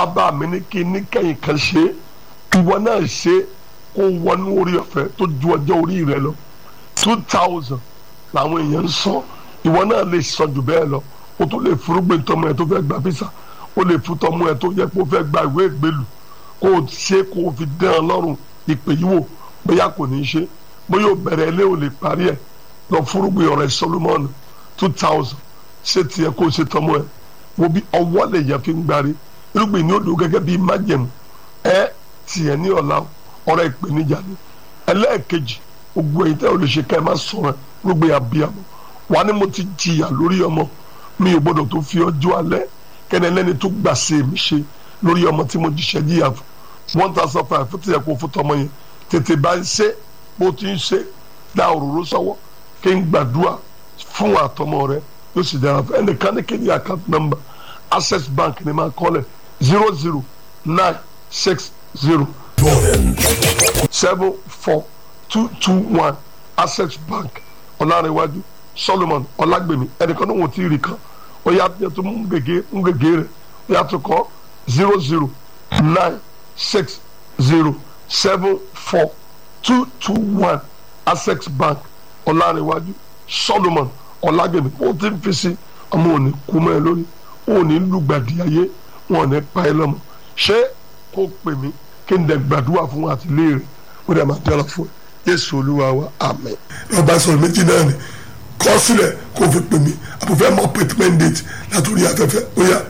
bàbá mi ní kí ní kẹ́yìn kan ṣe ìwọ náà ṣe kó wọnú orí ọ̀fẹ́ tó ju ọjọ́ orí rẹ lọ 2000 làwọn èèyàn ń sọ ìwọ náà lè sọ jù bẹ́ẹ̀ lọ o tó lè fúrúgbìn tọmọ ẹ tó fẹ́ gba visa o lè fún tọmọ ẹ tó yẹ kó fẹ́ gba ìwé ìgbélù kó o ṣe kó o fi dán an lọ́rùn ìpè yìí wò bóyá kò ní í ṣe bóyá o bẹ̀rẹ̀ ilé o lè parí ẹ̀ lọ fúrúgbìn ọ̀rẹ́ Solomon 2000 ṣé tiẹ̀ kó o ṣe tọmọ ẹ wo bí ọwọ́ lè yẹ fi ń gbárí irúgbìn ní odò gẹ́gẹ́ bí májẹ̀mú ẹ tiẹ̀ ní ọ̀la ọ̀rẹ́ ìpèníjà ni ẹlẹ́ẹ̀kejì ogun ẹ̀yìn tẹ́ ò lè ṣe ká ẹ má sọ̀rọ̀ irúgbìn abiyamọ wà ní mo ti jìyà lórí ọmọ mi ò gbọdọ̀ tó fi ọjọ́ alẹ́ kẹ́ni ẹlẹ́ni tó gbà ṣe mi ṣe lórí ọmọ tí mo jíṣẹ́ jìyà fún 1005 fún tìyẹ kó fún tọmọ yẹn tètè bá ń ṣe bó ti ń ṣe dá òróró sọ́wọ́ kí n gbàdúrà fún àtọmọ rẹ yóò sì dára fún ẹnìkan ní kéde account number Access Bank ni máa kọ́lẹ̀ 00960 74221 Access Bank Ọlárẹ̀wájú Solomon Ọlágbèmí ẹnìkan ní wọn ti rí kan ó yà tó mú gègé rẹ ó yà tó kọ 00960742221 Access Bank Ọlárẹ̀wájú Solomon Ọlágbèmí ó ti ń fi sí ọmọ òní kú mọ́ ẹ lórí òní lùgbàdì ayé wọn ò ní pa ẹ lọ́mọ ṣé kó pè mí kí n dẹ̀ gbàdúrà fún àtìlẹ́yìn rẹ̀ ó dẹ̀ máa dára fún ẹ Jésù Olúwa wa àmín. ọba sọ̀rọ̀ méjì náà ni kọ sílẹ̀ kó fi pè mí àbúfẹ́ mọ́ appointment date látòrí afẹ́fẹ́ ó yá.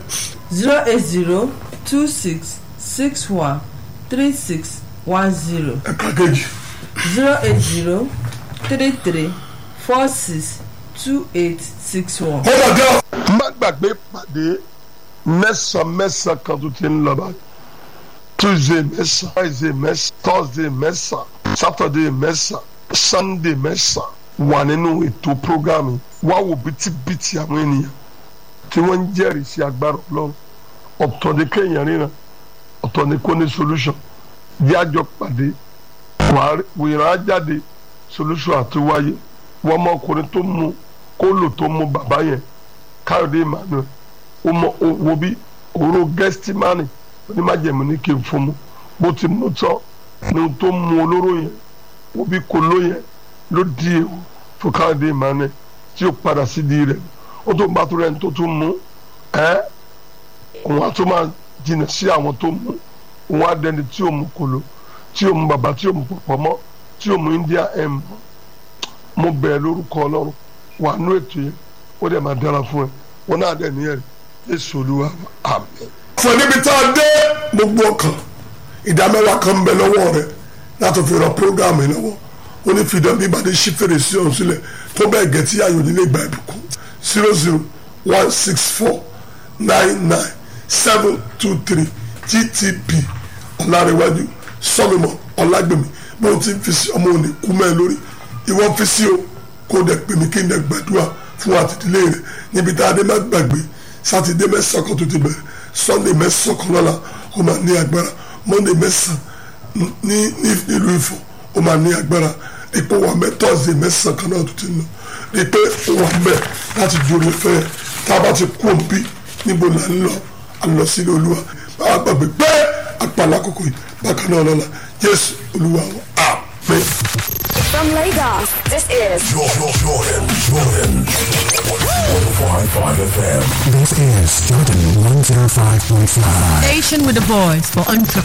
08026613610. ẹ̀ka kejì. 08033462861. ó dàgbà. má gbàgbé pàdé mẹ́sàn-án kan tó ti ń lọ báyìí Tuesday mẹ́sàn-án Wednesday mẹ́sàn-án Thursday mẹ́sàn-án Saturday mẹ́sàn-án Sunday mẹ́sàn-án wà nínú ètò programme wá wò bìtìbìtì àwọn ènìyàn tí wọ́n ń jẹ́rìí sí agbára Ọlọ́run ọ̀tọ̀ ní kéèyàn ríran ọ̀tọ̀ ní kó ní solution bí àjọ pàdé wìrà jáde solution àti wáyé wọ́n mọ ọkùnrin tó mú kólò tó mú bàbá yẹn Káyọ̀dé Emmanuel ó mọ wo bí òró gẹ́stímánì onímájẹ̀mú ní kí n fún mu bó ti mú tán ní tó mú olóró yẹn wo bí kóló yẹn ló di ewu fún Káyọ̀dé Emmanuel tí ó padà sí di rẹ̀ ó tó ń bá tó rẹ̀ tó tún mú òun á tó máa jìnnà sí àwọn tó mú òun á dẹni tí ó mú kóló tí ó mú bàbá tí ó mú pọ̀pọ̀ mọ́ tí ó mú India m mo bẹ̀rẹ̀ lórúkọ Ọlọ́run wà nú ètò yẹn ó dẹ̀ máa dára fún ẹ wọn náà dẹ̀ níyẹn Jésù Olúwa àmín. fún níbi tá a dé gbogbo ọkàn ìdámẹ́wàá kan ń bẹ lọ́wọ́ rẹ láti fi ràn prógámù yìí lọ́wọ́ ó ní fìdán bí ìbàdí ṣí fèrèsé ọ̀hún sílẹ̀ tó bẹ́ẹ̀ gẹ̀ tí ayò nílé gba ìbùkún 00164997723 GTB Ọlárẹ̀wájú Solomon Ọlágbèmí bó ti ń fi sí ọmọ òní kú mẹ́ lórí ìwọ́n fi sí o kó dẹ̀ pè mí kí n dẹ̀ gbàdúrà fún àtìdílé rẹ̀ níbi tá a dé má gbàgbé sátidé mẹ́sàn-án kan tó ti bẹ̀rẹ̀ Sunday mẹ́sàn-án kan lọ́la ó máa ní agbára Monday mẹ́sàn-án ní ìlú Ifọ̀ ó máa ní agbára ipò wà mẹ́ Thursday mẹ́sàn-án kan náà tó ti ń lọ rí pé ó wà mẹ́ láti dúró fẹ́ tá a bá ti kú òbí níbo là ń lọ àlọ́ sílé Olúwa báwa gbàgbé pé àpàlà àkókò yìí bákan náà lọ́la Jésù Olúwa àmín. From Lagos, this is Jordan 105.5 FM. This is Jordan 105.5. Station with a voice for entrepreneurs.